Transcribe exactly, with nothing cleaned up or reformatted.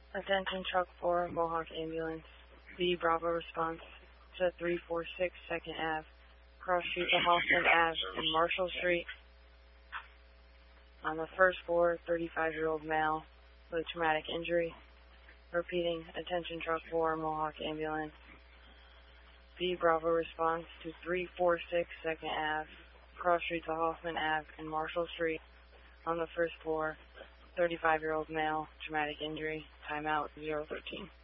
Attention Truck four, Mohawk Ambulance. B Bravo response to three four six second Avenue, cross street to Hoffman Avenue and Marshall Street. On the first floor, thirty-five-year-old male with traumatic injury. Repeating, attention Truck four, Mohawk Ambulance. B Bravo response to three four six second Avenue, cross street to Hoffman Avenue and Marshall Street. On the first floor, thirty-five-year-old male, traumatic injury, timeout zero thirteen.